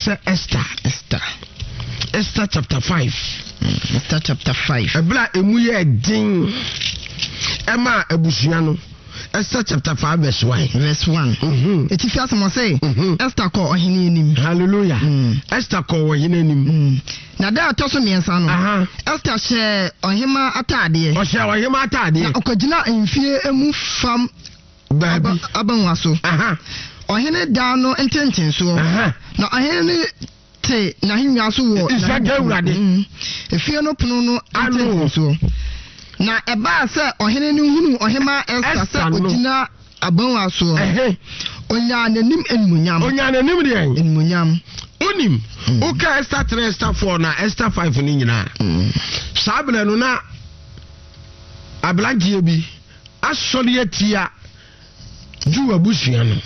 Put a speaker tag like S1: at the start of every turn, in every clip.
S1: say Esther chapter 5.
S2: Esther chapter 5.
S1: Ebla emu ye din. Ema ebusua no. Esther chapter 5 verse 1.
S2: Verse 1. Eti fi asemo say Esther ko ohene enim.
S1: Hallelujah. Esther ko ohene enim.
S2: Na da atoso miensa no. Esther she ohema atade.
S1: O she ohema atade.
S2: Na okogina enfie emu fam
S1: baby
S2: abanwa so. Ohene da no ententen so. Na ohene te na hinwa so wo.
S1: Isaka urade.
S2: Efie no pono no ententen so. Na eba se ohene ni hunu ohema Esther se ogina abanwa so. Onya nanim enmunyam.
S1: Onya nanim de en.
S2: Enmunyam.
S1: Onim. Oka Esther 3 Esther 4 na Esther 5 ni nyina. Sabele no na ablantie bi asori atia ju abusua no.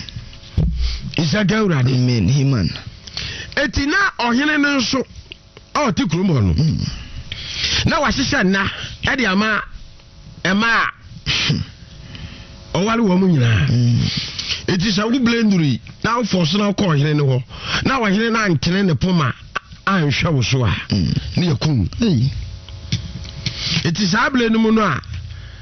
S1: Isaka urade.
S2: Amen. Himan.
S1: Etina ohene no nso o ti krumo no. Na wahyehyɛ na ɛde ama ɛma ɔwale wɔ mu nyinaa. Eti sɛ wo blenduri na wo force na kɔ hene ne hɔ na wahene na antene ne poma anhwɛ wo so a ne yakum. Eti sɛ blend mu no a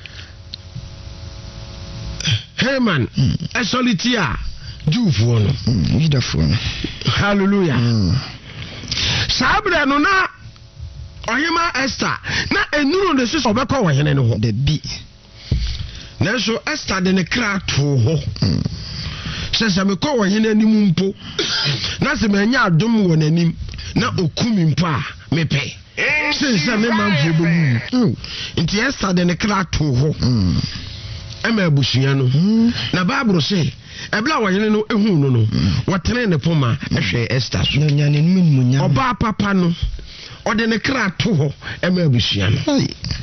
S1: Haman esoliti a Jewfo no
S2: Judafo no.
S1: Hallelujah. Sɛ blend no na Ohima Esther na enuru de so obekọ wo hene ne ho
S2: de bi
S1: na so Esther de ne kra to ho se me kọ wo hene anim mpo na se me nya adom wo nanim na okumi mpo a mepe se me manfo bewu nti Esther de ne kra to ho ema abusua no na Bible say ebla wo hene no ehu no wotene ne poma ehwe Esther so
S2: nya ne munya
S1: oba papa no ode ne kra to ho ema abusua no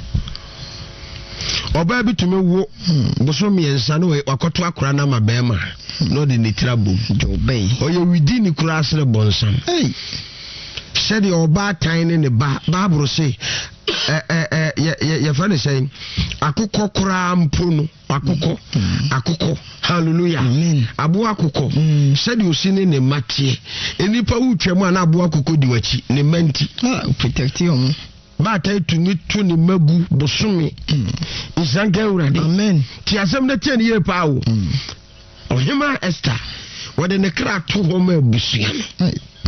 S1: oba bi tumi wo boso miensa no wakoto akora na mabema no de ne trabo
S2: obey
S1: oye widi ni kura asre bonsam said oba tiny ne ba Bible say ye fane say akukọ kura mpo no akukọ hallelujah
S2: amen
S1: abo akukọ said osini ne matie enipa wutwam ana abo akukọ di wachi ne manti
S2: protect you
S1: ba ta tumi to ne magu bosome isanka urade
S2: amen
S1: ti asem na tie ne ye pa wo ohima Esther wode ne kra to ho ma abusua no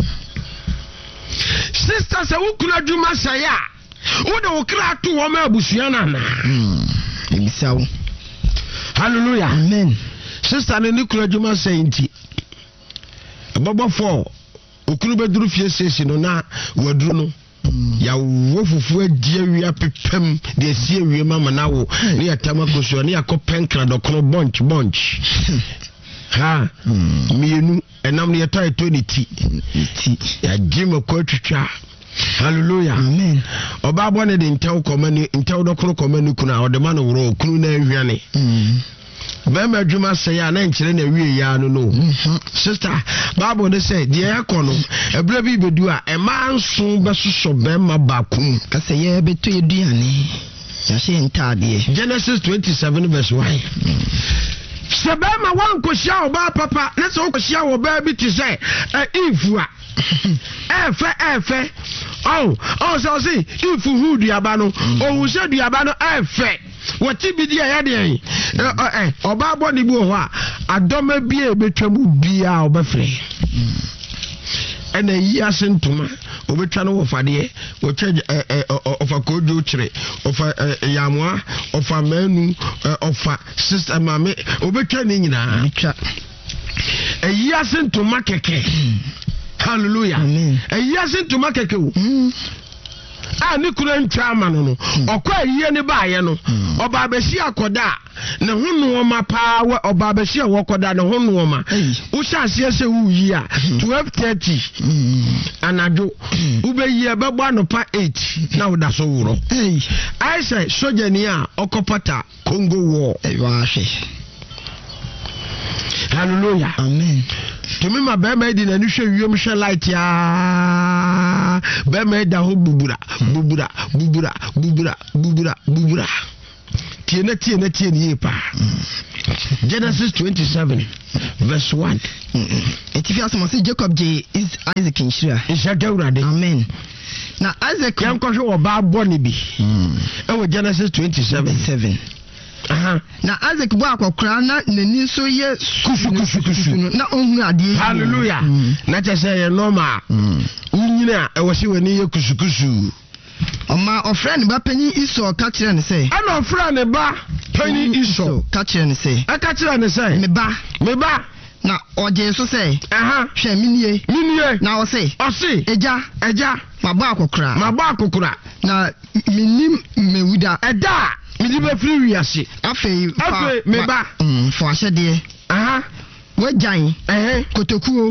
S1: sister se wukuna djuma saya wo de wo kra to ho ma abusua na na
S2: ebisawo
S1: hallelujah
S2: amen
S1: sister ne kura djuma sayinti baba 4 okunu beduru fie sesi no na waduru no ya wo fufu adi awia pepem de asi awie mama na wo ne yatama koso ne yakopɛn kra dokono bunch ha mienu enam ne yata etoniti ya jima ko twitwa hallelujah
S2: amen
S1: oba bone de ntew komani ntew dokono komani kuna odema no woro kunu na ahwane bema djuma say ya na nkyere na wie ya no sister Bible dey say de yakono ebra bi bedu a ema nso besoso bema bakum
S2: ka say ye beto eduane ya she ntade
S1: Genesis 27 verse 1 Sebema wan koshia oba papa na se koshia oba bi ti say ifu a efe so say ifu hu duaba no ohun se duaba no efe wati bi dia ya de oba boni bi ho a adoma bi e betwam bia obafre ena yi asentuma obetwa no wofade wotwa ofa kojo kire ofa yamwa ofa manu ofa sister mame obetwa ni nyina twa yi asentuma keke hallelujah amen yi asentuma keke o ni kura ntwa amano no okwa yiye ne baaye no oba abeshi akoda ne hunu oma pa oba abeshi awokoda ne hunu oma wo hyase se wu yi a 12:30 anajo ubeyi ebebo anopa 8 na woda so wuro I say soja ni a okopata Congo war
S2: ahwe
S1: hallelujah amen tumi ma bema di na ni hwe wiem hwe light ya bema da ho bubura tie ne ye pa Genesis 27 verse 1.
S2: If you ask me, Jacob J is Isaac in Shira. Amen. Now Isaac
S1: can call you about Bonnie B. Oh, Genesis 27.
S2: Now Isaac Bako Krana, Neni so yes, na only adi.
S1: Hallelujah. Not just say normal. Unina, I was you near Kusukusu.
S2: Oma friend ba penny Esau catch and say. I
S1: know friend ba penny Esau
S2: catch and say.
S1: I catch and say.
S2: Me ba. Na oje so say. Hwe minie. Na o say. Eja. Maba akokra. Na minim mewuda.
S1: Eda. Midi be free wiase.
S2: Afei
S1: me ba.
S2: For ahede. Wajan. Kotokuo.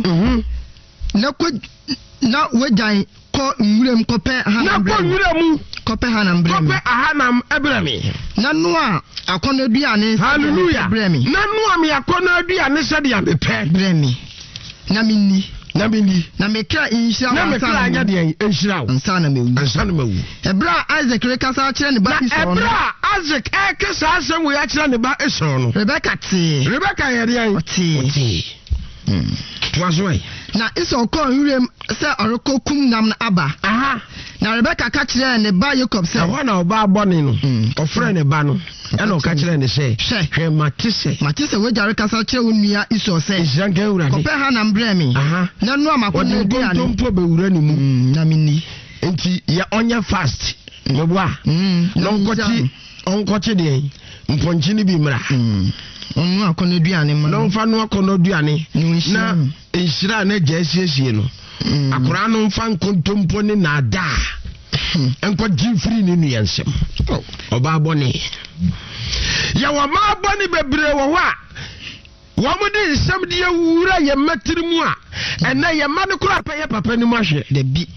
S2: Na wajan ko nwurem kope hanam. Kope hanam ebremi. Na no a akono aduane.
S1: Hallelujah.
S2: Bremi.
S1: Na no a me akono aduane se de amepe.
S2: Bremi. Na minni. Na mekra inshira
S1: na mekra anya de inshira wo
S2: ansa na mewu ebra Isaac rekasa akire ne ba Esau no ebra
S1: Isaac ekesa asem wo ya akire ne ba Esau no
S2: Rebecca
S1: ye de an oti twasoi
S2: na Esau ko nwurem se orokokum nam na aba na Rebecca ka kire ne ba Jacob se
S1: ho na oba abone no ofre ne ba no e na o ka kire ne se hwe matise we jare kasa kire wonua Esau se isranka ewura
S2: kope ha na mbremi na no amakona bi ane
S1: tompo be wura ni mu
S2: na minni
S1: enti ya onye fast meboa no onkochi de mponchi ni bi mra
S2: onu akona duane ma
S1: no mfa no akona duane na enhira na jasiesie no akora no mfa nkontompo ni na ada enko jifri ni nu yansem oba abone ya wa ma abone bebre wo ho a wo mo de nsem de awura ye matiri mu a ena ye ma ne kura pa ye papa ni mu ahwe
S2: de bi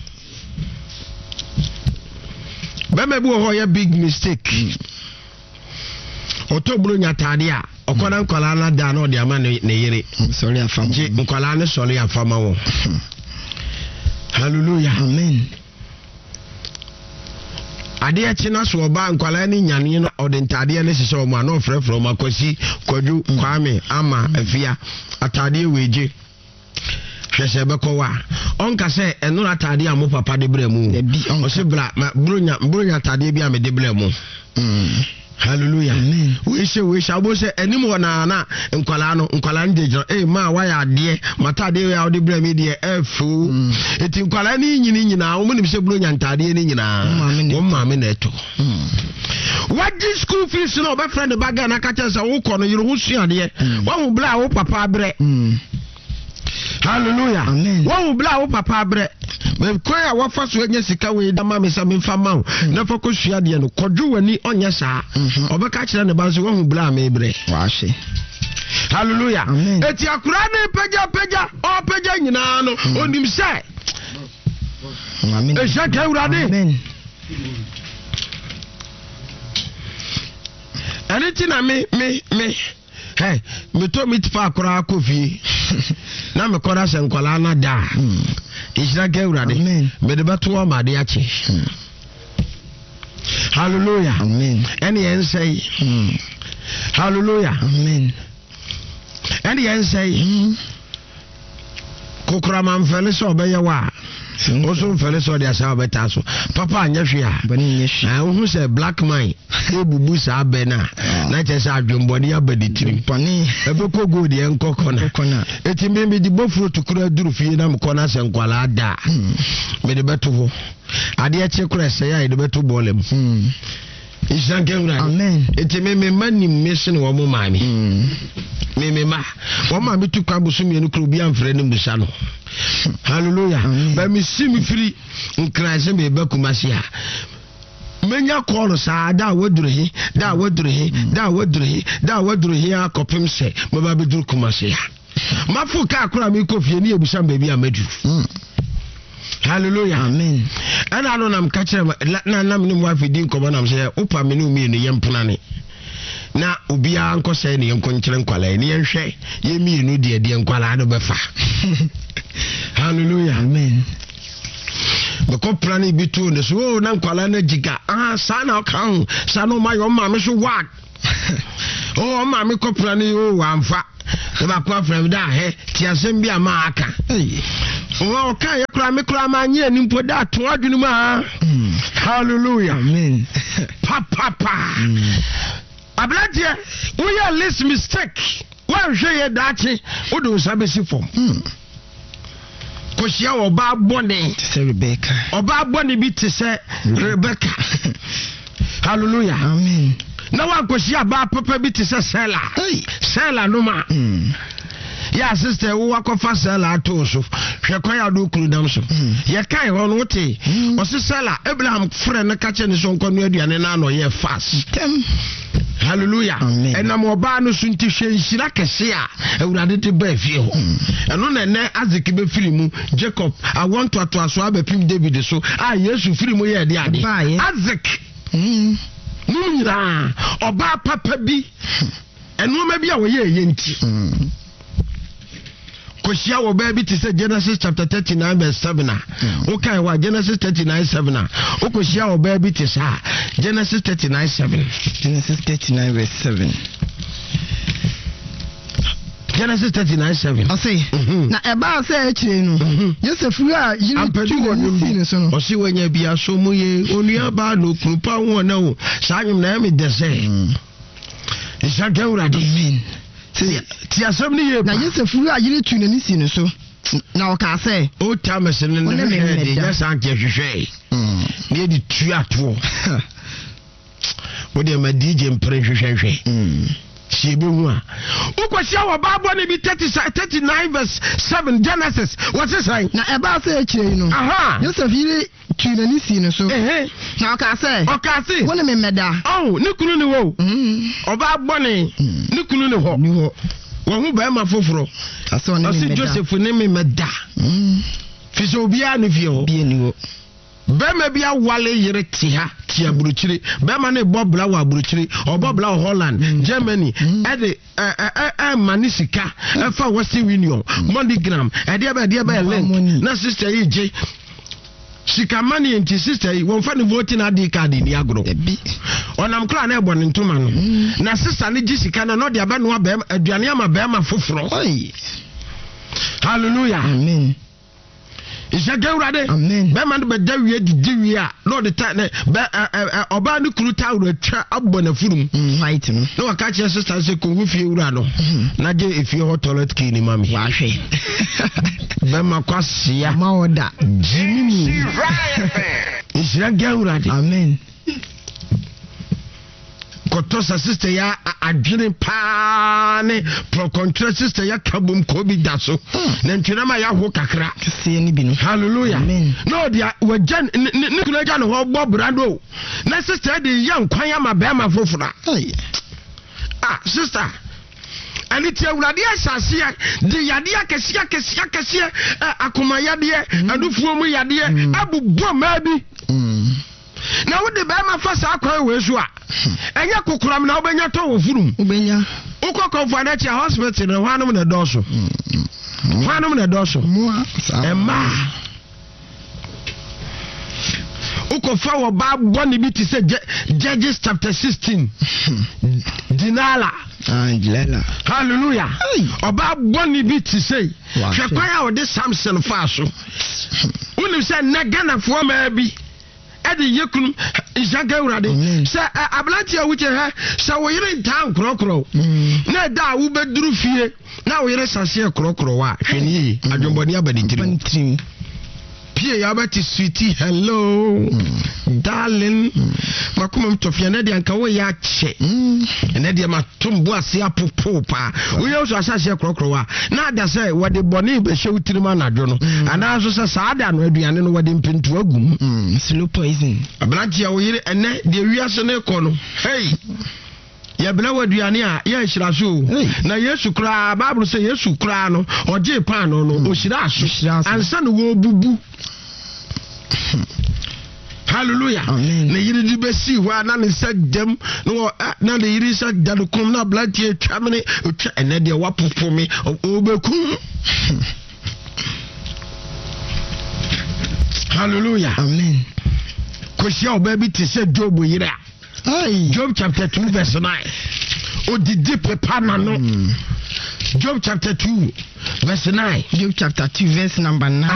S1: bema bi wo ho ye big mistake otobro nyatade a okona nkwala na da na odi ama ne yere
S2: sorry afam
S1: je nkwala ne sorry afama wo hallelujah
S2: amen
S1: ade achi na so oba nkwala ni nyane no odentade ne sese o ma no frefro makosi kwadu kwame ama afia atade weje hwese bekowa onka se eno atade amu papa de bremu o se bra bronya atade bi ame de bremu hallelujah amen we say abo say enim wona na nkwala njejira ma wa ya ade matade ya ode bremu de efu eti nkwala ni nyina wo nim se bronya ntade ni nyina wo maame na eto what this school fees no be friend baga na ka chese wo ko no yiro ho suade wo hu bla wo papa bre hallelujah amen wo bla wo papa bre me koya wo fa so anya sika we da ma me sa me fa ma na fa ko suade no kodwo wani onya sa obeka kire ne ba so wo hu bla me bre
S2: wa hye
S1: hallelujah eti akura ne peja nyina no onim se
S2: amen
S1: e shaka urade
S2: amen
S1: aniti na me hey me to meet fa akura kofi na me kora se nkwala na da ishira ga urade me de beto ma de achi hallelujah
S2: amen
S1: any en say hallelujah
S2: amen
S1: any en say kokora man fele so be ye wa oso fele so de asa beta so papa anya hwe a
S2: bani nya hwe
S1: hu se black man ebubu sa be na chese adwomboni abaditiri
S2: pani
S1: ebe kogo de enkokona eti me di bofuro tukura duru fie na mkona se nkwala ada me de beto ho ade eche kura se ya de beto bolem ishanke ura
S2: amen
S1: eti me mani mission wo mo mami me ma wo ma bitu kwa busumi enu kro bi amfre ne musa no hallelujah ba mi simi free nkrase me ba kumasia menya call sa da waduru hi akopem se me ba beduru kumasia mafu ka akura mi kofie ni ebusa baby amadu hallelujah
S2: amen
S1: ana no nam ka kire na nam ni mo afidi nkomo nam se upa me no mi ni yempuna ne na obia anko se ne yenko nkire nkwala ne yenhwe ye mi nu de nkwala no befa hallelujah
S2: amen
S1: beko plani bitu ne so na nkwala na jiga sana kan sana ma yo ma me so wa ma me ko plani amfa ba kwa from da he ti asem bi ama aka o ka ye kura me kura ma nye ni mpo da to adwunu ma hallelujah
S2: amen
S1: papa ablatie we ya list mistake wa hwe ye dachi o do sabesi form koshia oba bone
S2: se Rebecca
S1: oba bone bi te se Rebecca hallelujah
S2: amen
S1: na wa koshia ba papa bi te se Sela no ma ya sister wo akofa Sela to so hwe kwan ya do kuru dam so ye kai ho no te o se Sela Abraham frɛ ne ka che ne so nkɔ no aduane na no ye fast hallelujah enam oba no sunti hwe nhira kese a awurade te ba fie ho eno na ne Isaac be firi mu Jacob I want to aso abepim David so Yesu firi mu ye de ade Isaac nyira oba papa bi eno ma bi a wo ye nti koshia wo ba bi te say Genesis chapter 39 verse 7 okay wa Genesis 39:7 o koshia wo ba bi te say Genesis 39:7
S2: Genesis 39 verse 7
S1: Genesis 39:7
S2: I say na eba say akire no Joseph a yiri tu wonu so no
S1: o si wanya bia so mu ye onua ba no krupa ho na o sa nwum na me de say isa gawra de
S2: amen
S1: ti asem ni ye
S2: na Joseph a yiri tu nani si no so na o ka say
S1: o ta mesen ne de ya san ke hwehwe ne di tu ato o de ma DJ mpre hwehwe Shibu Ukwashia wa babo ni bi 39 verse 7 Genesis. What is saying?
S2: Na eba say akire no.
S1: Aha.
S2: Joseph yiri tunani si no so. Na oka say.
S1: Oka say.
S2: Wona me meda.
S1: Oh, ni kunu ni wo. Oba boni. Ni kunu ni ho.
S2: Ni ho.
S1: Wo hu ba ma foforo.
S2: Ase wona me meda.
S1: Joseph ni me meda. Fiso bia ni fie ho.
S2: Bia ni ho.
S1: Bema bia wale yere tia buruchiri bema ne bobla wa buruchiri o bobla Holland Germany ede manisika efa Western Union MoneyGram ede ba link na sister yi je sika money enti sister yi won fa ne voting ID card ni agro onam kra na ebo ne ntoma no na sister ne ji sika na no de aba no aduane ama bema foforo hallelujah
S2: amen
S1: Isa gawrade
S2: amen
S1: be man be dawie diwi a no the time oba no kuru tawro atwa abbo na furum
S2: white no
S1: no waka che sister se ko fie wura no na je efie hot toilet key ni mami
S2: wa hwe
S1: be makwasia
S2: ma oda
S1: jimini Isa gawrade
S2: amen
S1: kotosa sister ya adwene pa ne pro control sister ya kabum ko bi daso na ntwena ma ya ho kakra
S2: kese ni bi no
S1: hallelujah
S2: amen
S1: no dia wajan ne kuna ja no ho bo brado na sister de ya nkwan ya ma ba ma fofora sister ani ti awurade asase de yade akese akoma yade adufuo mu yade abubo ma bi na wo de ba ma fa sa akwan we so a enya kokoram na obenya to wo furum
S2: obenya
S1: ukoko for that hospital na hwanum na doso emma ukofa wo ba boni bi ti say Judges chapter 16 dinala hallelujah oba boni bi ti say hwekwan a wo de Samson fa so unim say na Ghana fo ma bi ede yekunu jagawrade se ablantia wuche ha se wo yire ntan krokro na da wo beduru fie na wo yire sase krokro wa hwani adwomboni abadi ntiri pie ya bati sweetie hello darling makuma mtofia na de anka wo ya che na de matumbo ase apopo pa wo ye so asase krokro wa na da se wo de boni be hwe utiri ma na dwo no ana so se saada no aduane no wo de mpintu agum
S2: slow poison
S1: ablantia wo yire ene de wiase ne ko no hey ya bela waduane a ya hira so na Yesu kra Bible say Yesu kra no oje pan no o hira so ansa no wo bubu hallelujah amen na yiri di besi wa na ne sagdam no na ne yiri sagdam kom na blantie twamene otwa ene de wapopo me obekum hallelujah
S2: amen
S1: kosia obabi ti se Job yira Job chapter 2 verse 9 odidi pepa na no Job chapter 2 verse 9.
S2: Job chapter 2 verse number 9.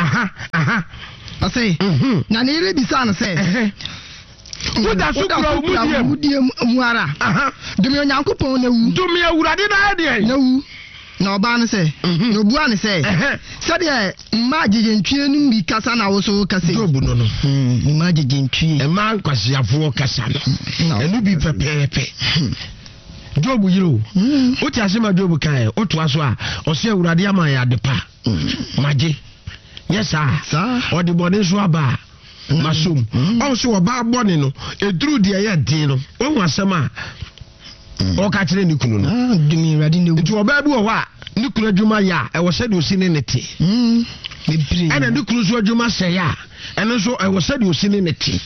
S2: I say, na ne yere bisa no say.
S1: Woda so kura
S2: mudiem muara. Dumi onyankopon na wu.
S1: Dumi awurade na de.
S2: Na wu. Na oba no say. No bua no say. Say de ma jejentwie no bi kasa na wo so kasa.
S1: Job no no.
S2: Ma jejentwie.
S1: E ma nkwasiafo kasa no. Enu bi pepepe. Job yiro. O ti asema Job kan o to aso a o se awurade ama ya de pa. Maje. Yes sir. O de bone so aba. Masum. Also oba bone no eduru de ye din no. Won asema o ka kire ni kunu no.
S2: Dumi rade ne.
S1: Nti oba bi wo wa ni kunu adwuma ya e wo se de osi ne nete.
S2: Bebre.
S1: Ana ni kunu so adwuma se ya. Eno so e wo se de osi ne nete.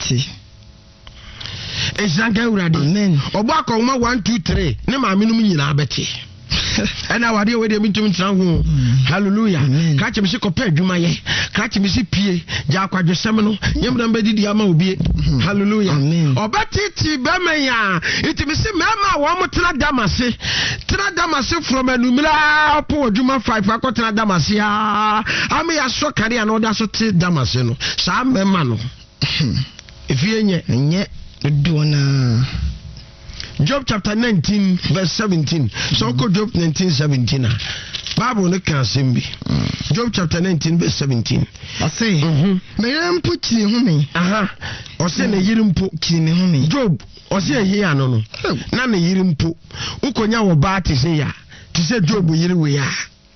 S1: Esanka urade.
S2: Amen.
S1: Oba akoma 1 2 3 ne ma menum nyina abeti. Ena wade we de mintum tran ho. Hallelujah. Ka che me se kopa adwuma ye. Ka che me se pie ja akwadwesem no. Nyemda mbedidi ama obi. Hallelujah. Obetiti be me ya. Iti me se mema wo mo tena damase. Tena damase from anumira po adwuma 5 akotena damase ya. Ame ya so kare ya no da so te damase no. Sa mema no. Efie nye
S2: Dona.
S1: Job chapter 19 verse 17. So ko Job 19:17. Bible no can simbi. Job chapter 19 verse 17.
S2: I say, me mpo kiri hu me.
S1: O se na yiri mpo
S2: kiri me hu me.
S1: Job o se ehi ano no. Na na yiri mpo. Ukonya wo ba te se ya. Te se Job yiri we ya.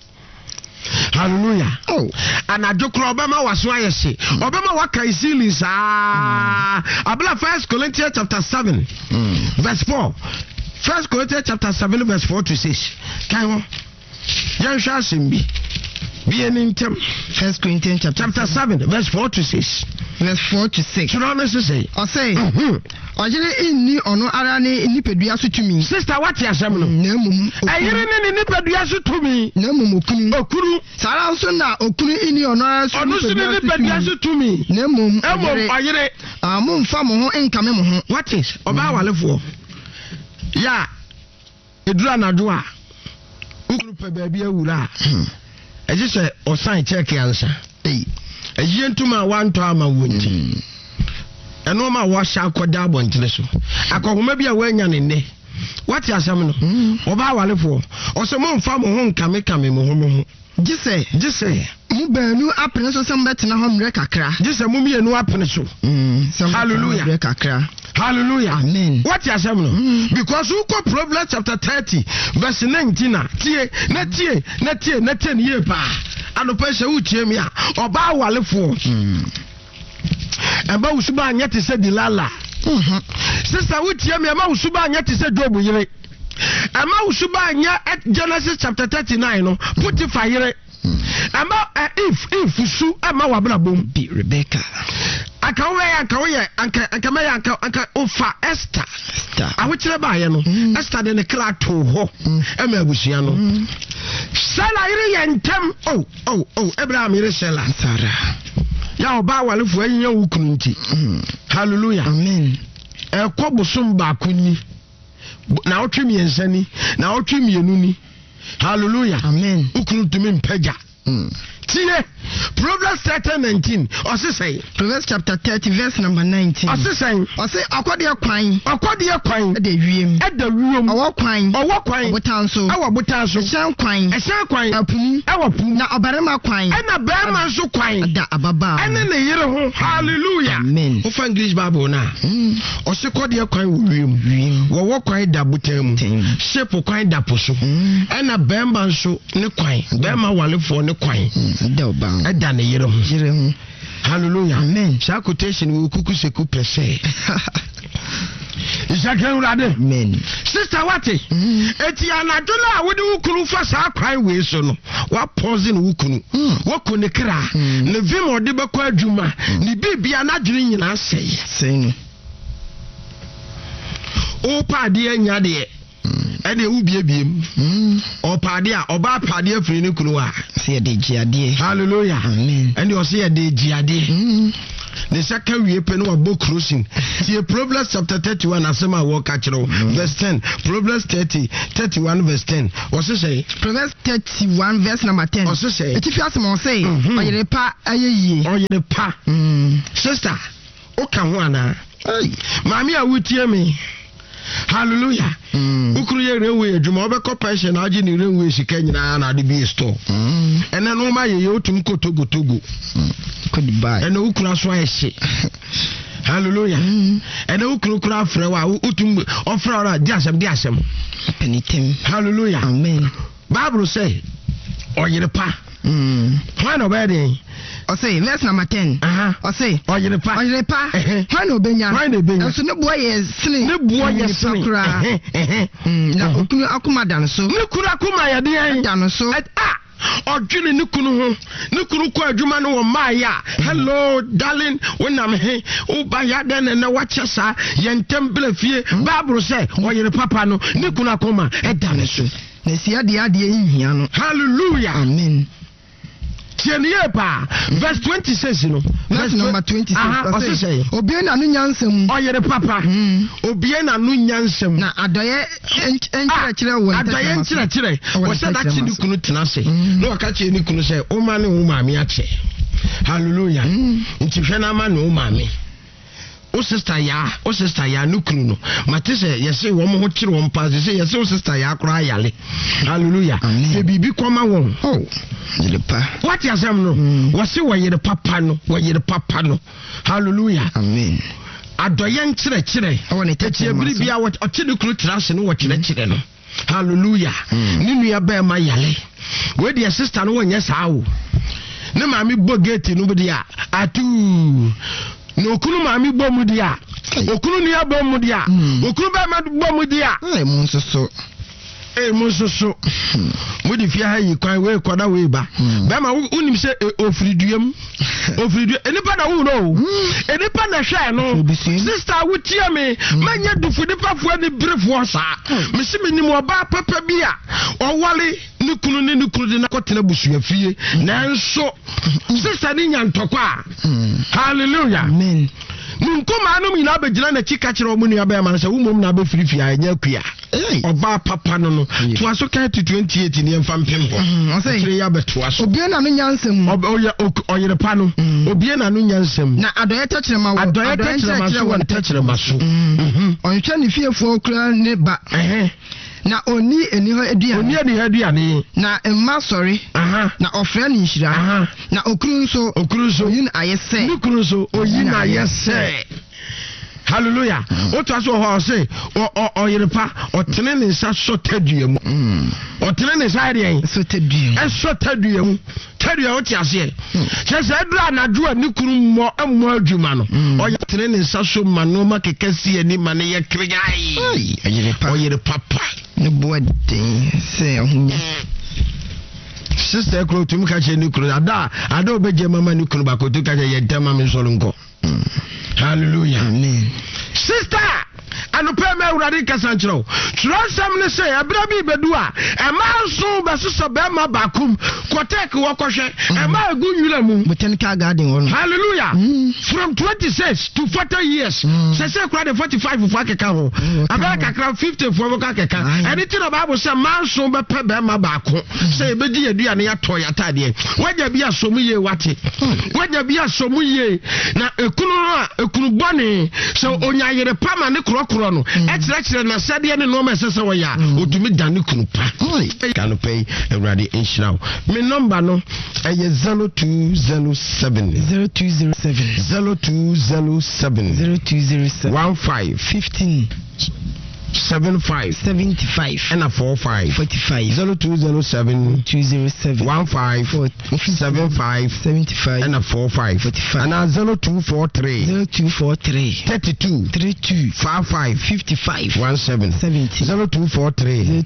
S1: Hallelujah. Anajo kro obema waso ayese. Obema waka isili sa. Abla 1 Corinthians chapter 7 verse 4. 1 Corinthians chapter 7 verse 4 to 6. Kan ho. Yan hwa simbi. Bi enintem
S2: 1 Corinthians chapter
S1: 7 verse 4 to 6.
S2: Verse 4 to 6.
S1: So no say.
S2: I say. Ojere inni ono ara ne nipadua so tumi.
S1: Sister what you asem no?
S2: Na mum.
S1: Ayire ne nipadua so tumi.
S2: Na mum okunu. Sara so na okunu inni ono ara so
S1: nipadua so tumi.
S2: Na mum.
S1: Ayire.
S2: Mum fa mo ho enkame mo ho.
S1: What is? Oba walefo. Ya. Edura najo a. Ukunu pe baabi awura. Eje se osan check answer. Eje ntuma wanto ama wonti. Eno ma washa akoda abontere so akogoma bia wanya ne ne wati asem no oba walefo oso mo mfa mo ho nkame mo ho gise
S2: mu baanu apene so sem betena ho mre kakra
S1: gise mu mienu apene so hallelujah
S2: mre kakra
S1: hallelujah
S2: amen
S1: wati asem no because who go Proverbs chapter 30 verse 19 tie ye pa anopa se utie mi a oba walefo Eba usuba anya te se dilala. Sister wutie me ema usuba anya te se Job yire. Ema usuba anya at Genesis chapter 39 no Potiphar yire. Ema if usu ema wabra bom bi Rebecca. Aka ofa Esther. Awuchire ba ye no. Esther de ne kla to ho. Ema abusua no. Sala yire yentem. Abraham yire Sala. Sarah. Ya oba walefo anya wukunu nti. Hallelujah.
S2: Amen.
S1: Ekobosum ba kunni. Na otwemi ensani, na otwemi enuni. Hallelujah.
S2: Amen.
S1: Ukunu tumi mpaja. Tie Proverbs 30:19. Ose say
S2: Proverbs chapter 30 verse number 19.
S1: Ose say
S2: akode kwan.
S1: E da wiem. Owo kwan.
S2: Botanso.
S1: Awo botanso.
S2: Ehyan kwan.
S1: Apum. Awapum.
S2: Na obarema kwan.
S1: E na barema so kwan.
S2: Da ababa.
S1: Ene ne yire ho. Hallelujah.
S2: Amen.
S1: Ofa English Bible na. Ose kode kwan wo wiem. Wo kwan da botamu. Shape kwan da poso. E na barema so ne kwan. Barema walefo ne kwan. Eda ne yire ho. Hallelujah.
S2: Amen.
S1: Sha quotation we kuku seku pese. Isaka urade.
S2: Amen.
S1: Sister wati. Eti anadola wodi wukunu fa sa kwan we so no. Wa pause no wukunu. Wako ne kra. Ne vim ode bekọ adwuma. Ne bibia na dwene nyina asey.
S2: Sei no.
S1: O pade anya de. Ene ubiebiem. Opade a oba pade afiri ne kunu a.
S2: Se de giade.
S1: Hallelujah.
S2: Amen.
S1: Ene o se de giade. The second we pen wa book cruising. See Proverbs chapter 31 asema walk achiro verse 10. Proverbs 31 verse 10. What's it say?
S2: Proverbs 31 verse number 10.
S1: What's it say?
S2: If you ask me say oyere pa ayeyi.
S1: Oyere pa. Sister, o kan ho ana. Mami a wutie me. Hallelujah. Ukuru ye rewe adwuma obekọ pension agi ni rewe sika nyina na de bi store. Ene no ma ye otum kotogo.
S2: Goodbye.
S1: Ene ukuru aso ahye. Hallelujah. Ene ukuru kura afre wa utum ofra ora di asem.
S2: Anything.
S1: Hallelujah.
S2: Amen.
S1: Bible say oyere pa. Why no bad?
S2: I say verse number 10. I say
S1: oyere pa.
S2: Why no benya? So no boy is sling.
S1: No boy is sling.
S2: Na okunu akuma dan so.
S1: Ne kura akuma ya de
S2: dan so.
S1: Odwene ne kunu kwa adwuma no wo maaya. Hello darling, when I'm here o ba ya den na wache sa yentem blafie. Bible say oyere papa no ne kunu akoma dan so.
S2: Na sia de nhia no.
S1: Hallelujah.
S2: Amen.
S1: Verse 26 no.
S2: Verse number 26. Obie na no nyansam.
S1: Oyere papa. Obie na no nyansam.
S2: Na adoye enkyerɛkyerɛ wo.
S1: Adoye enkyerɛkyerɛ. Wo say that ni kunu tena se. No waka kye ni kunu say o ma ne wo maame ache. Hallelujah. Nti hwɛ na ma ne wo maame. O sister ya no kunu no. Mate say yesi wo mo ho kyere wo mpa say yesi o sister ya akora yale. Hallelujah. Se bibi koma wo. What you say no? Wasi wa yere papa no. Hallelujah.
S2: Amen.
S1: Adoye nkyerɛkyerɛ. Ebiri bia wo ɔkyere kunu trase no wo kyerɛkyerɛ no. Hallelujah. Ni nua ba ma yale. We dia sister no wonyɛ saa wo. Ne maami bo gate no bi dia. Atu. No kunu maami bo mu dia. Okunu nua bo mu dia. Okunu ba ma bo mu dia. Monsoso. Mudi fia ha yi kwan we kwada we ba. Ba ma unim se ofriduam. Enipa na wo no. Enipa na hwe no. Sister wutie me. Manya dufudi pafo ni brefo sa. Me se menim oba papa bi a owale ne kunu de na kotena busua fie. Nanso sister ni nyantokwa. Hallelujah.
S2: Amen.
S1: Nkoma anu mi na begina na chika kire omu nua ba ma se wo mom na be firifia anya akua. Oba papa no to aso ka 28 ni emfa mpem ho. Kire ya beto aso.
S2: Obie na no nyansam.
S1: Oyere pa no. Obie na no nyansam.
S2: Na adoye tachire ma wo.
S1: Adoye tachire ma so.
S2: Onhwe ne fiefo kura ne ba. Na oni eni ho aduane. Na emma sorry. Na ofra ni nhira. Na okuru nso yin ayese.
S1: Okuru nso oyin ayese. Hallelujah. Oto aso ho say oyere pa otene ne nsa so tadua mu. Otene ne nsa ade
S2: so tadua.
S1: So tadua mu. Tadua o ti ase. Se adura na adua ni kunu mo adwuma no. Oyere ne nsa so ma no ma kekasi ani ma ne ye krigai. Oyere papa.
S2: Ne boadin say
S1: sister kro tum ka che ni kro ada obeje mama ni kro ba ko to ka che ye dama me solo nko. Hallelujah.
S2: Amen.
S1: Sister anope me urade kasanchiro trosam ne say abra bi bedu a ma so be so be ma bakum kotek wo kohwe ma egu nwura mu
S2: botanical garden won.
S1: Hallelujah. From 26 to 40 years say kura de 45 for akeka ho abra kakra 50 for akeka anything the Bible say ma so be pe be ma bakum say be di aduane ya to ya tade waja bi asomu ye wate waja bi asomu ye na ekunu bone so onya yere pama ne krokro no ekyerɛkyerɛ na sɛdeɛ ne noma ɛsɛ sɛ wɔyɛ otumi dane kunu pa kanu pay awurade enhyira me number no ɛyɛ 0207 15 75 and a 45 0207 15 75 and a 45 and a 0243 32 55 17 0243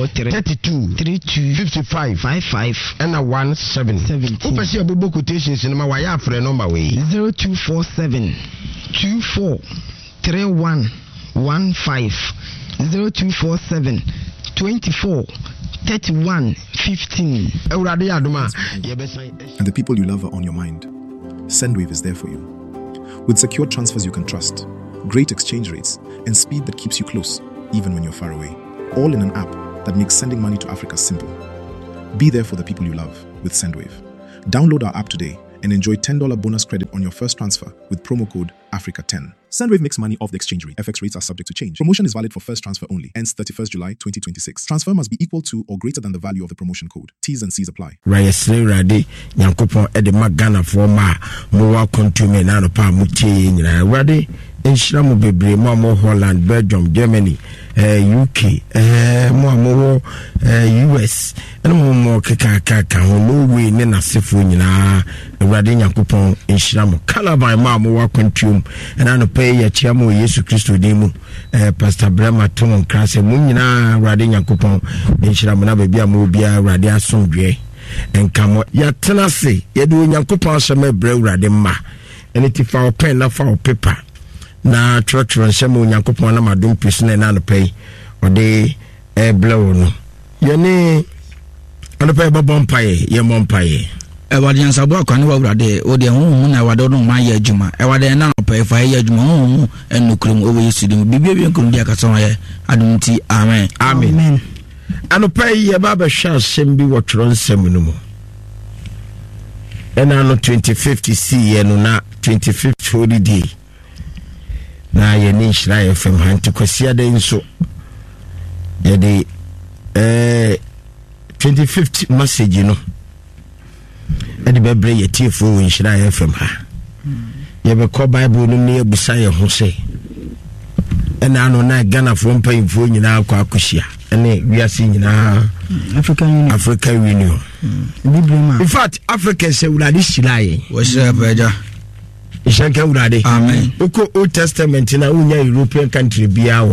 S1: 32 55 and a 17 upesi obobo quotations in my wire for number way
S2: 0247 24 31 15 0247 24 31 15.
S1: And
S3: the people you love are on your mind. Sendwave is there for you. with secure transfers you can trust, great exchange rates, and speed that keeps you close, even when you're far away. All in an app that makes sending money to Africa simple. Be there for the people you love with Sendwave. Download our app today and enjoy $10 bonus credit on your first transfer with promo code Africa10. Sendwave makes money off the exchange rate. FX rates are subject to change. Promotion is valid for first transfer only. Ends 31st July 2026. Transfer must be equal to or greater than the value of the promotion code. T's and C's apply.
S1: Rayesre Rade, Yankopon Ede Magana for ma, Moa Contume Nanopa Muti, Rade, Enshramu Bebre, Mamo Holland, Belgium, Germany, UK, more US, and more Kaka, no way, Nena Sifuina, Rade Yankopon, Enshramu, Calabai Mamo Contum, and I pay a Chiamo Yesu Christo Demo, Pastor Brahma Tom Krase, Munina, Rade Yankopon, Enshramuna Bebia Mobia, Radia Songre, and Camo Yatanase, Yadu Yankopon Same Brew Radema, and it if our pen, not for paper. Na church and Samu Yankopon na madum pisne na no pay or de blow no yene ano pay babon paye ye mon paye e wade ansabo akwane wa wurade o de hu na wade no ma ye adwuma e wade na no pay fa ye adwuma hu enukrum o we yesidim bibia nkrum dia kaso ye adumti amen amen ano pay ye baba sha sembi wo tron sem no mu ena no 2050 see ye no na 25th holiday na ye ni Israel FM hanti kwasia de nso ye de 25th message no e de bebre ye tiefo Israel FM ha ye be ko Bible no ne abusa ye ho se ena no na Ghana from painfo nyina akwa akosia ene wiase nyina African Union in fact Africa se wulade Israel wo se abaja Ishanka urade amen oko Old Testament na unya European country biawo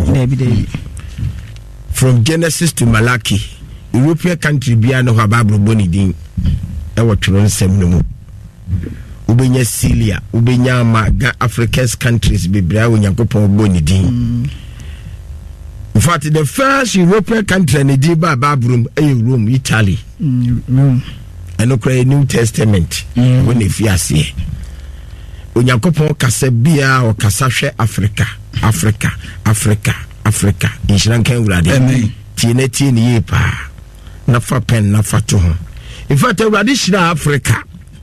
S1: from Genesis to Malachi European country bia no ha Bible boni din e wotro nsem no mu ubenya Syria ubenya maga African countries bibria Onyankopon boni din in fact the first European country na di ba Bible Rome Italy and okra New Testament when if yase Onyankopon kasa bia o kasa hwe Africa inshiran kan urade amen tie ni ye pa na fa pen na fa to ho in fact urade shira Africa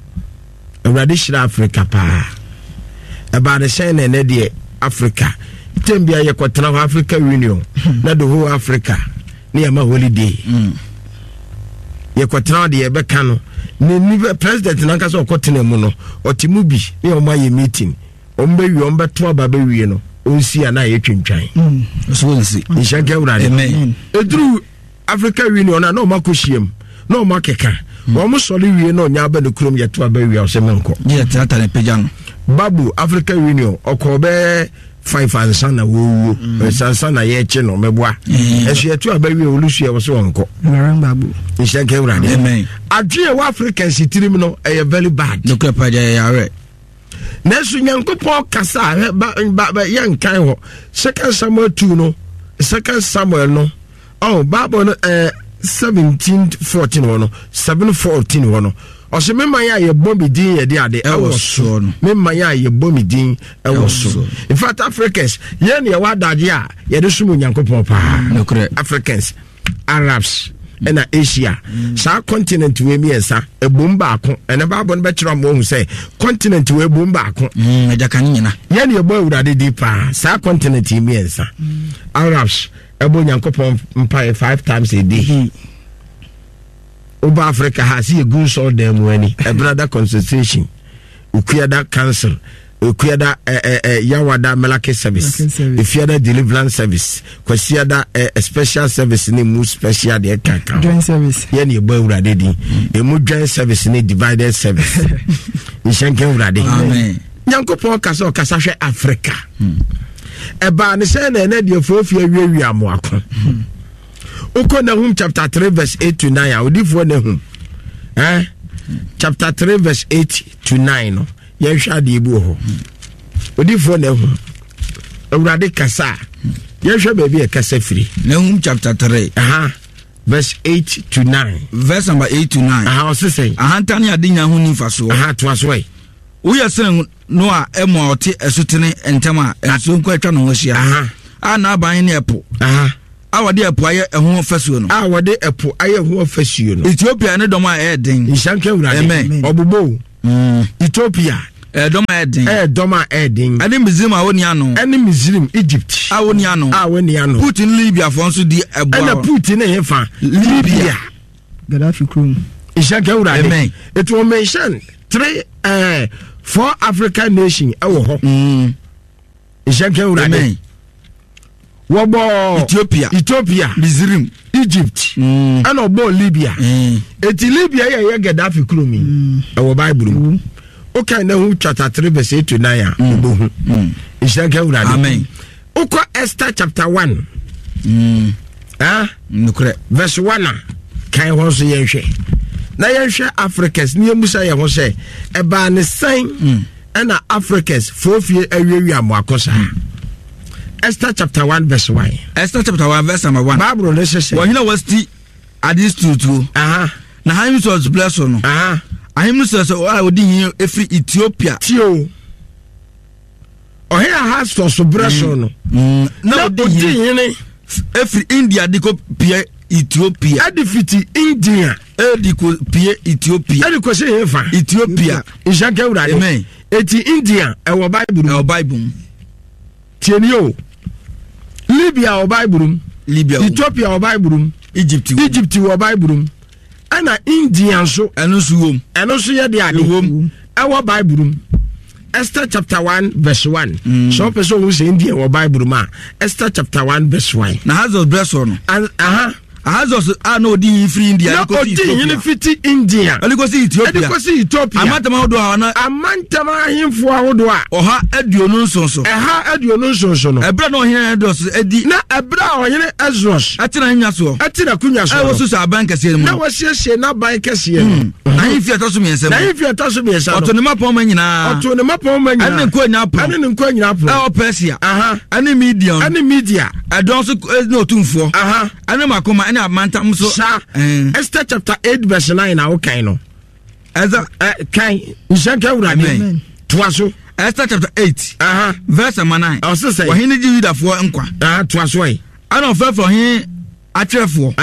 S1: pa about the shine na de Africa tembia ye kwotena Africa Union na do ho Africa na ya ma holiday ye kwotena de ye beka no ni president nankasa okotena mu no otimu bi e o ma ye meeting o mbe wi o mbe to aba be wi no onsi ana ye twentwan so onsi inshanka urade amen edru Africa Union na no makohiem no makeka wo mo sole wi no nya aba ne krom ye to aba wi o se menko ye tata ne peja no babu Africa Union okobe 5 ansana wo sansana ye che no meboa esu ye to aba wi olusu ye wo so onko babu inshanka urade amen adwe wa African sitirim no e very bad no krepa ya yare nesu Nyankopon kasa ba yankan ho second Samuel 2 no second Samuel no Bible no 17:14 wono 7:14 wono o se memma ya ye bombi din ye de ade e wo so no memma ya ye bombi din e wo so in fact Africans ye ne wa daje a ye de sumu Nyankopon pa Africans Arabs ena Asia sa continent we miensa ebom baako ena Bible no be kira mo hu say continent we ebom baako ajaka nyina ye ne ebo urade di pa sa continent miensa Arabs ebo Nyankopon mpa 5 times a day Oba Africa has a good soul them when a brother concentration Ukuyada council Ukuyada Yawada Melake service Ifyada deliverance service Kwasiada a special service ni mu special de kaka joint service yani ebo urade di e mu joint service ni divided service Nshanke urade amen Nyankopon kasa hwe Africa eba ne se na de ofofia wiawi amoako Uko Nahum chapter 3 verse 8 to 9 awdifo Nahum chapter 3 verse 8 to 9 ye hwa de ebu ho awdifo Nahum awrade kasa ye hwa ba bi e kasa firi Nahum chapter 3 verse 8 to 9 verse number 8 to 9 o se say ahantane ade nya ho nifa so to aso
S4: we are saying no emo oti esutene entama enso nko atwa no hia na ban ne epo awade epo aye eho fasuo no
S1: awade epo aye eho fasuo no
S4: Ethiopia ne dom a eden
S1: nsanka wurade obobo Ethiopia
S4: dom a eden
S1: dom a eden
S4: ade Misrim a woni ano
S1: ene Misrim Egypt
S4: a woni ano Putin Libya fo nso di ebo
S1: ene Putin ne hefa Libya
S2: Gaddafi krum
S1: nsanka wurade it will mention 4 African nations ewo ho nsanka wurade wobo Ethiopia Misrim Egypt and obo Libya eti Libya ye Gaddafi krumi ewo Bible okay na hu chapter 3 verse 8 to 9 obo hu ishanka urade
S4: amen
S1: uko Esther chapter 1
S4: nukre
S1: verse 1 kan ho so yenhwe na yenhwe Africans ni emusa ye ho se eba ne san na Africans fofie awiawi amoakosa Esther chapter 1 verse 1.
S4: Esther chapter 1 verse number 1.
S1: Bible necessary.
S4: When you was ti adis tutu. Na him was bless no. Ahim so so odi efri Ethiopia.
S1: Tio. O here has for so bless no.
S4: Na odi efri India diko pie Ethiopia.
S1: Edifiti India.
S4: Ediko pie Ethiopia.
S1: Ediko se hefa.
S4: Ethiopia.
S1: Ishanka urade.
S4: Amen.
S1: Eti India e wo Bible.
S4: E wo Bible.
S1: Tienio. Libya or Bible, Ethiopia or Bible, Egypt or Bible, and Indian so
S4: and
S1: also ya the home our Bible. Esther chapter 1 verse 1. So person who say India or Bible ma. Esther chapter 1 verse 1.
S4: Now has us bless on.
S1: And
S4: has us no di free India.
S1: No di fiti India.
S4: And go see Ethiopia.
S1: And go see Ethiopia.
S4: Amantama do ana.
S1: Amantama himfo ahodo a.
S4: Oha aduonu nsonso.
S1: Eha aduonu nsonso no.
S4: Ebra no hene Edos edi.
S1: Na ebra ohene Ezros.
S4: Atena nya so.
S1: Atena kunya so.
S4: E wo so aban kase mu.
S1: Na wo siesie na ban kase mu.
S4: Na himfi ataso miensa mu.
S1: Na himfi ataso miensa no.
S4: Oto ne mapon ma nyina.
S1: Oto ne mapon ma nyina.
S4: Ane nko nya apro.
S1: Ane nko nya apro.
S4: E o Persia. Ane Median.
S1: Ane media.
S4: Edon so no otumfo. Ane makoma ane amantam so.
S1: Esther chapter 8 verse 9 na okay no.
S4: Eza
S1: kan nsanka urade. Toaso.
S4: Esther chapter 8 verse 9.
S1: O se say.
S4: Wo hene ji Yudafo nkwa.
S1: Toaso yi.
S4: Ana ofefo hin atrefo.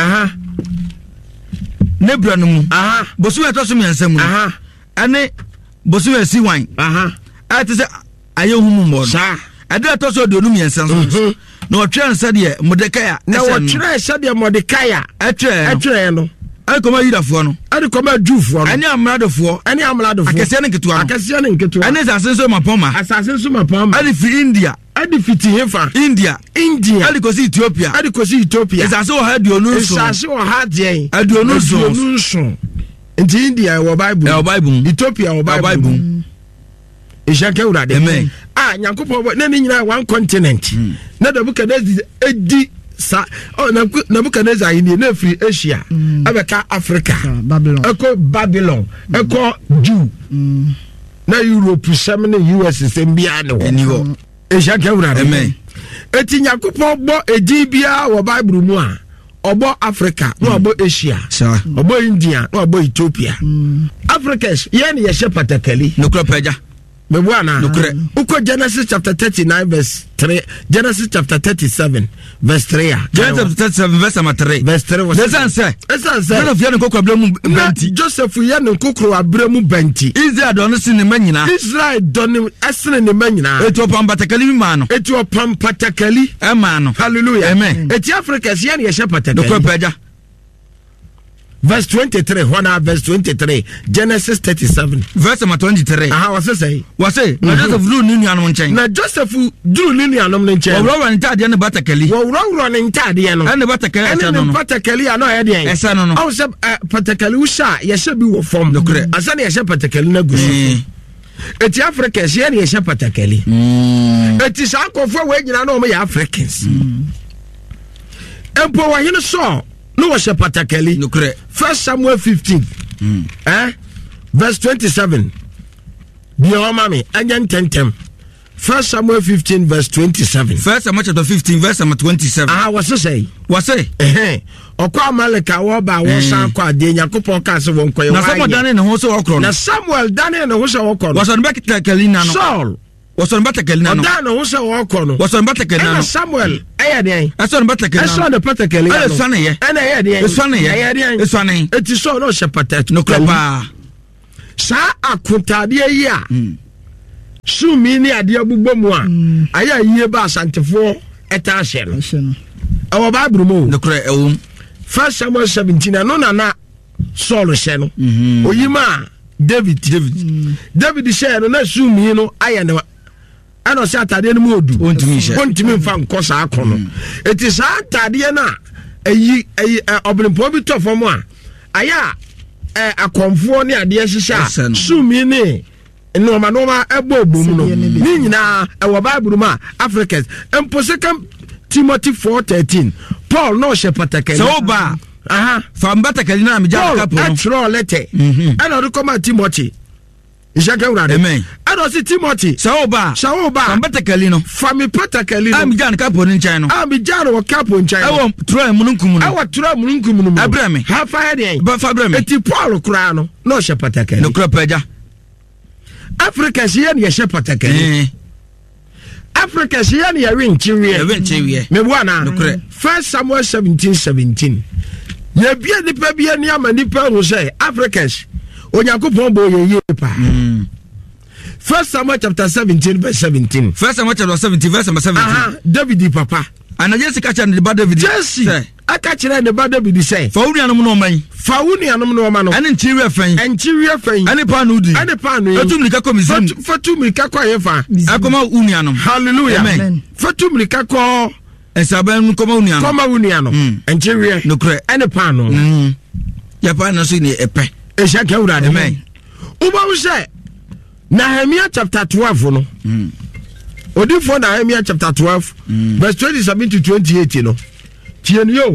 S4: Nebra no mu. Bosu etoso miensa mu. Ane bosu esi wan. Ate se ayehumu mo. Ade etoso de onu miensa so. Na otwe nsa de Mordekai.
S1: Na otwe nsa de Mordekai. Etwe no.
S4: Akoma Yudafo no.
S1: Akoma Jufo no.
S4: Ani amradofo. Akese ne ketua. Ani sasenso mapoma.
S1: Asasenso mapoma.
S4: Ali fi India.
S1: Adi fiti hefa.
S4: India.
S1: Ali
S4: kosi Ethiopia. Esase o ha aduonu nso.
S1: Esase o ha de.
S4: Aduonu nso.
S1: Nti India wo Bible. Ethiopia wo Bible. Ishanka urade.
S4: Amen.
S1: Nyankopon na ni nyina one continent. Na Nebuchadnezzar edi sa Nebuchadnezzar ni na free Asia. Abeka Africa. Babylon. Eko Jew. Na Europe semne US sembia ne ho.
S4: Eniho.
S1: Ishanka urade.
S4: Amen.
S1: Eti Nyankopon bo edi bia wo Bible mu a. Obo Africa, no obo Asia. Obo India, no obo Ethiopia. Africans, yen ye shepatakali.
S4: Nokro peja.
S1: Mebuana. Uko Genesis chapter 39 verse 3. Genesis chapter 37 verse 3.
S4: Genesis 37 verse 3.
S1: Verse 3 was.
S4: Esan se. Joseph yan kokro abremu benti.
S1: Joseph yan kokro abremu benti.
S4: Israel don sin ne manyina.
S1: Israel don asene ne manyina.
S4: Etu pampatakali ma no.
S1: Etu pampatakali
S4: e ma no.
S1: Hallelujah.
S4: Amen.
S1: Eti Africa yan ye shepatakali.
S4: Nokro peja.
S1: Verse 23, verse 23, Genesis 37.
S4: Verse 23.
S1: What's it say?
S4: What's it? Na Joseph drew nini anom nchen.
S1: Na Joseph drew nini anom nchen.
S4: Wo run ntade ne batakali.
S1: Wo run ntade no.
S4: Ene batakali asa no.
S1: Ene batakali ano ye de.
S4: Esa no no.
S1: Aw se batakali usha ye she bi wo form. Asa ne ye she batakali na gusu. Eti Africans ye ne ye she batakali. Eti sa akofo we nyina na o me ye Africans. Empo wa hene so no was a patakeli. 1 Samuel 15 verse 27. Biomami anyan tentem. 1 Samuel 15 verse 27.
S4: 1 Samuel chapter 15 verse number 27.
S1: What's it say?
S4: What's it?
S1: Ọkọ Amaleka wo ba wo san kwa de Yakopon ka se won koye.
S4: Na Samuel Daniel na ho so okro.
S1: Na Samuel Daniel na ho so okro.
S4: Was on back Kelina no.
S1: Saul
S4: was on back Kelina no.
S1: Odan na ho so okro no.
S4: Was on back Kelina no.
S1: Samuel den.
S4: That's on back Kelina.
S1: That's on the Peter Kelina.
S4: That's on ye.
S1: Den.
S4: It's on ye. It's on ye.
S1: It is so no shepherd
S4: no krapa.
S1: Sa akontade yi a. Sumi ni ade agbugbo mu a. Aya yie ba asantefo eta ahye no. Awo Bible mu.
S4: No kra ewum.
S1: 1 Samuel 17 no na Saul hye no. Oyima David hye no na sumi no aye no. Ano se atade no mu odu. Ontimi mfa nkosa akono. Eti sa atade na ayi obrimpo bi to fam a. Aya akomfo ne ade hye sumi ne no ma ebo bom no. Ni nyina ewo Bible ma Africans empo second Timothy 4:13 Paul no shepatakeli
S4: so ba from batakeli na meja kapo no
S1: atro letter and o come Timothy Ishaka urade
S4: amen
S1: and o si Timothy
S4: so ba from batakeli no
S1: from patakeli
S4: am jan kapo ni nchen no
S1: am jan wo kapo nchen
S4: ewo tro mununkum no
S1: ewo tro mununkum no
S4: abrame
S1: ha fa de
S4: ba fa abrame
S1: eti Paul kura no shepatakeli
S4: no kura paja
S1: Africa sie ne shepatakeli Africa she yan ya winchiwe me bwana 1 Samuel 17:17 ye bia nipa bia ni ama nipa hu say Africans Onyankopon bo ye pa 1 Samuel chapter 17 verse 17
S4: 1 Samuel chapter 17 verse 17
S1: David papa
S4: ana Jesse ka chan de ba David
S1: Jesse aka kire ne ba David say
S4: fa wunuanom no man
S1: fa wunuanom no man no
S4: ane nchiwe fan ane pa no di fatum lika ko mizim
S1: fatum lika ko yefa
S4: akoma wunuanom
S1: hallelujah amen fatum lika ko
S4: esaban koma wunuanom
S1: nchiwe
S4: no kre
S1: ane pa no
S4: ya pa no so ni epe
S1: Eshaka urade amen uba wo say Nehemiah chapter 12 no Odifo Nehemiah chapter 12 verse 27 to 28 no Tien yo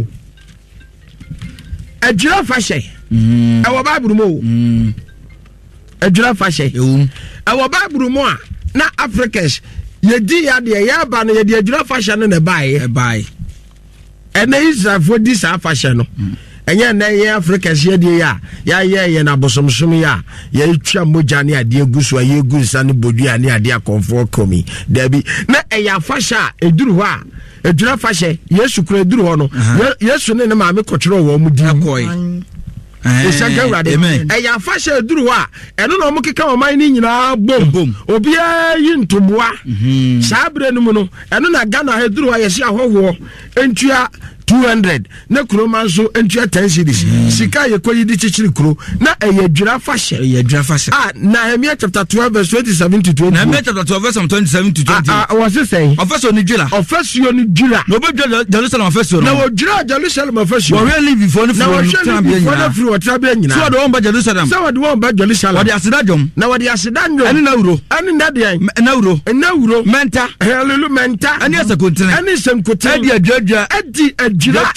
S1: Ejira fashe ewo Bible mo Ejira fashe ewo Bible mo a na Africans yedi ya de ya ba no yedi ejira fashe no na bae ene Israel for this fashe no enye na ye Africans yedi ya ye na bosomsom ya twa moja ne ade egusu aye egusa ne bodua ne ade akonfo komi dabi na eya fashe a eduru ho a ejura fashe Yesu kura eduru ho no Yesu ne maame kotwero wo mu di akoy Eshaka urade eya fashe eduru ho a eno na omukeka oman ni nyina bom obi yi ntomoa sabre no mu no eno na Ghana eduru ho yesi ahoho entua 200 na kuroma nso entua 10 cedis sika ye koyi di chichiri kuro na ejura fashe Nehemiah chapter 12 verse 27 to 20
S4: Nehemiah chapter 12 verse 27 to 20
S1: was it say
S4: ofeso ni jula no be Jerusalem ofeso
S1: na wo jura Jerusalem ofeso
S4: wo really before
S1: na wo free wo trabia nyina
S4: so do won ba Jerusalem
S1: Jerusalem
S4: wo de asidajom
S1: na wo de asidajom
S4: ani na euro
S1: ani na de
S4: na euro
S1: menta hallelujah menta
S4: ani asakontene
S1: ani semkontene
S4: adi adwadwa
S1: adi ejura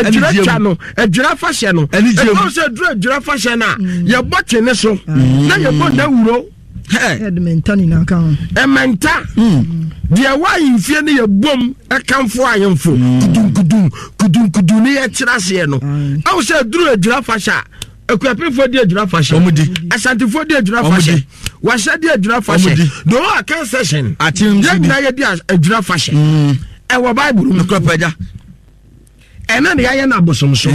S1: fashion no e go say ejura fashion na ye boche ne so na ye bo na wuro
S2: mentani na kan
S1: menta dia wa infie ne ye bom e kanfo ayemfo kudun ne ye kirase no awu say duro ejura fashion ekuapefo di ejura fashion omudi asantifo di ejura fashion wahye di ejura fashion do a can session atim na ye di ejura fashion e wo Bible no kropaja ena ne ya na bosomso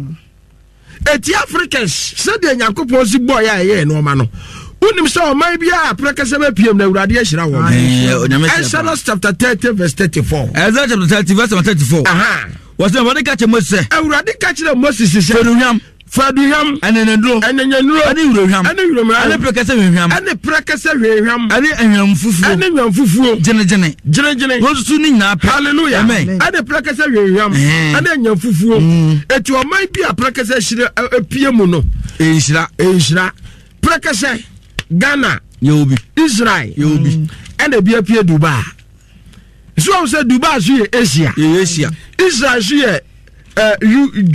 S1: eti Africans said the Yakopon si boy ya no ma no unim so man bia aprekase ba piem na urade ahira wo Exodus chapter 30 verse 34
S4: Exodus chapter 30 verse 34 was the one catch Moses
S1: urade catch Moses se
S4: Faduham enenedro ani uroham ani prekase hwehwam ani enwam fufuo gene wosu ni nyina pe
S1: hallelujah amen ani prekase hwehwam ani enwam fufuo eti o man bi a prekase hire epie mu no ehira prekase Ghana
S4: yobi
S1: Israel
S4: yobi
S1: and bi apie Dubai so I say Dubai so Asia
S4: Israel
S1: so